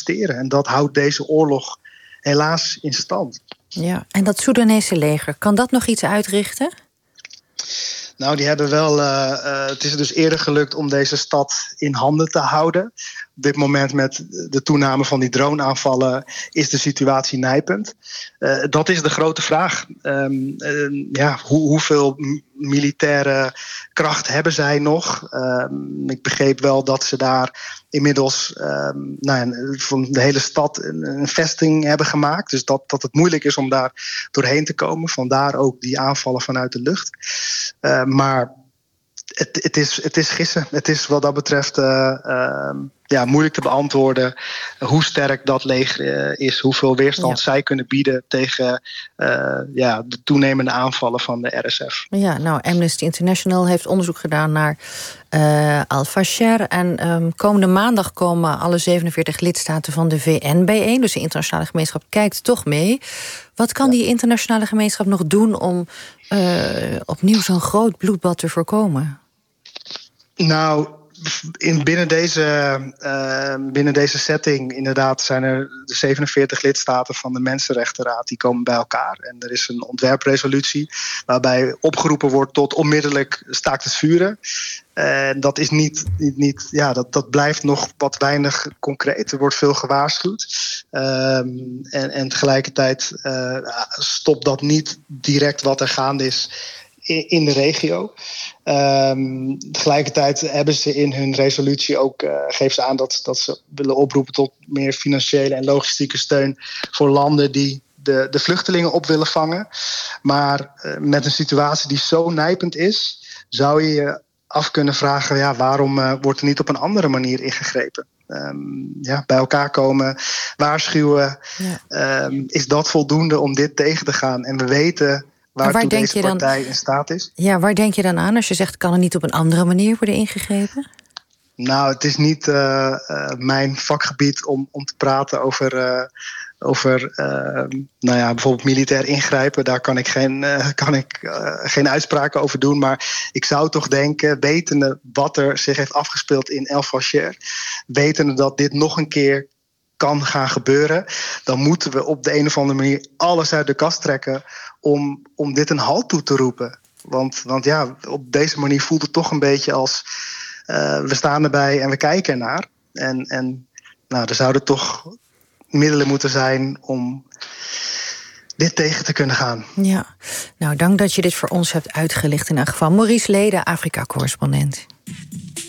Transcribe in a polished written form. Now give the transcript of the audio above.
presteren. En dat houdt deze oorlog helaas in stand. Ja, en dat Soedanese leger, kan dat nog iets uitrichten? Nou, die hebben wel. Het is dus eerder gelukt om deze stad in handen te houden. Op dit moment met de toename van die droneaanvallen is de situatie nijpend. Dat is de grote vraag. Hoeveel militaire kracht hebben zij nog? Ik begreep wel dat ze daar inmiddels van de hele stad een vesting hebben gemaakt. Dus dat het moeilijk is om daar doorheen te komen. Vandaar ook die aanvallen vanuit de lucht. Maar het is gissen. Het is wat dat betreft moeilijk te beantwoorden hoe sterk dat leger is. Hoeveel weerstand zij kunnen bieden tegen de toenemende aanvallen van de RSF. Ja, nou, Amnesty International heeft onderzoek gedaan naar Al-Fasher. En komende maandag komen alle 47 lidstaten van de VN bijeen. Dus de internationale gemeenschap kijkt toch mee. Wat kan die internationale gemeenschap nog doen om opnieuw zo'n groot bloedbad te voorkomen? Nou, binnen deze setting inderdaad zijn er de 47 lidstaten van de Mensenrechtenraad die komen bij elkaar. En er is een ontwerpresolutie waarbij opgeroepen wordt tot onmiddellijk staakt het vuren. En dat is dat blijft nog wat weinig concreet. Er wordt veel gewaarschuwd. En tegelijkertijd stopt dat niet direct wat er gaande is in de regio. Tegelijkertijd hebben ze in hun resolutie ook geven ze aan dat ze willen oproepen tot meer financiële en logistieke steun voor landen die de vluchtelingen op willen vangen. Maar met een situatie die zo nijpend is, zou je je af kunnen vragen, waarom wordt er niet op een andere manier ingegrepen? Bij elkaar komen, waarschuwen. Is dat voldoende om dit tegen te gaan? En we weten waartoe deze partij in staat is. Ja, waar denk je dan aan als je zegt, kan er niet op een andere manier worden ingegrepen? Nou, het is niet mijn vakgebied om te praten over bijvoorbeeld militair ingrijpen. Daar kan ik geen uitspraken over doen. Maar ik zou toch denken, wetende wat er zich heeft afgespeeld in El Fasher, wetende dat dit nog een keer kan gaan gebeuren, dan moeten we op de een of andere manier alles uit de kast trekken om dit een halt toe te roepen. Want op deze manier voelt het toch een beetje als we staan erbij en we kijken ernaar. En er zouden toch middelen moeten zijn om dit tegen te kunnen gaan. Ja, nou dank dat je dit voor ons hebt uitgelicht in elk geval. Maurice Lede, Afrika-correspondent.